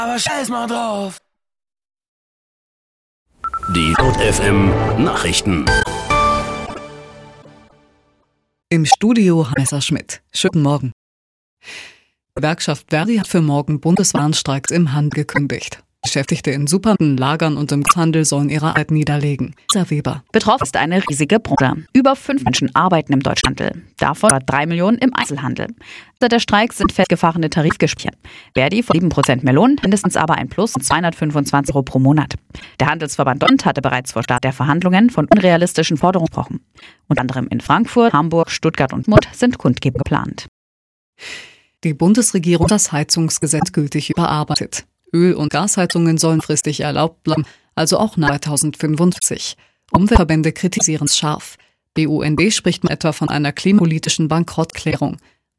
Aber scheiß mal drauf. Die Code FM Nachrichten. Im Studio Messerschmidt. Schönen Morgen. Die Gewerkschaft Verdi hat für morgen Bundeswarnstreiks im Handel gekündigt. Beschäftigte in Supermärkten, Lagern und im Handel sollen ihre Arbeit niederlegen. Lisa Weber. Betroffen ist eine riesige Branche. Über 5 Menschen arbeiten im Deutschhandel. Davon 3 Millionen im Einzelhandel. Seit der Streik sind festgefahrene Tarifgespräche. Verdi von 7% mehr Lohn, mindestens aber ein Plus von 225 € pro Monat. Der Handelsverband Bund hatte bereits vor Start der Verhandlungen von unrealistischen Forderungen gesprochen. Unter anderem in Frankfurt, Hamburg, Stuttgart und Mund sind Kundgebungen geplant. Die Bundesregierung hat das Heizungsgesetz gültig überarbeitet. Öl- und Gasheizungen sollen fristig erlaubt bleiben, also auch nach 2055. Umweltverbände kritisieren es scharf. BUND spricht etwa von einer klimapolitischen Bankrottklärung.